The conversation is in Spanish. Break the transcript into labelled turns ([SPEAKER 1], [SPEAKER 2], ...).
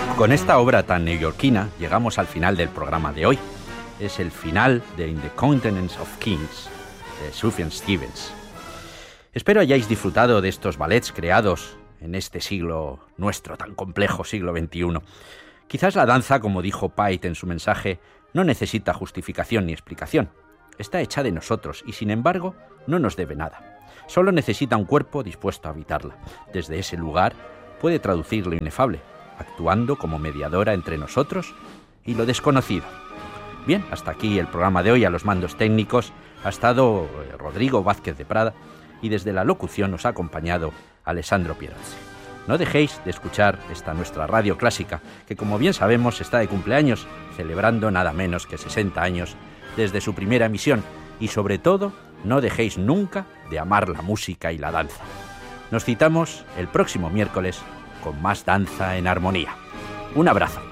[SPEAKER 1] Con esta obra tan neoyorquina llegamos al final del programa de hoy. Es el final de In the Countenance of Kings, de Sufjan Stevens. Espero hayáis disfrutado de estos ballets creados en este siglo nuestro, tan complejo siglo XXI. Quizás la danza, como dijo Pait en su mensaje, no necesita justificación ni explicación. Está hecha de nosotros y, sin embargo, no nos debe nada. Solo necesita un cuerpo dispuesto a habitarla. Desde ese lugar puede traducir lo inefable, actuando como mediadora entre nosotros y lo desconocido. Bien, hasta aquí el programa de hoy. A los mandos técnicos ha estado Rodrigo Vázquez de Prada y desde la locución nos ha acompañado Alessandro Pierazzi. No dejéis de escuchar esta nuestra radio clásica, que como bien sabemos está de cumpleaños, celebrando nada menos que 60 años desde su primera emisión. Y sobre todo, no dejéis nunca de amar la música y la danza. Nos citamos el próximo miércoles con más danza en armonía. Un abrazo.